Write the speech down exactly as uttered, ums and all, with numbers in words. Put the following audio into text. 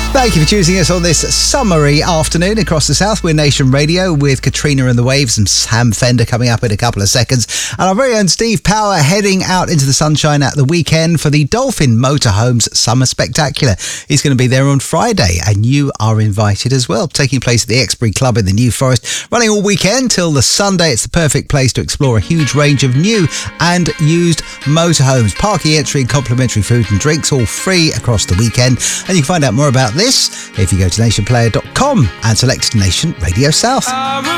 Thank you for choosing us on this summery afternoon across the south. We're Nation Radio with Katrina and the Waves and Sam Fender coming up in a couple of seconds. And our very own Steve Power heading out into the sunshine at the weekend for the Dolphin Motorhomes Summer Spectacular. He's going to be there on Friday and you are invited as well. Taking place at the Exbury Club in the New Forest. Running all weekend till the Sunday. It's the perfect place to explore a huge range of new and used motorhomes. Parking entry and complimentary food and drinks all free across the weekend. And you can find out more about this if you go to nation player dot com and select Nation Radio South.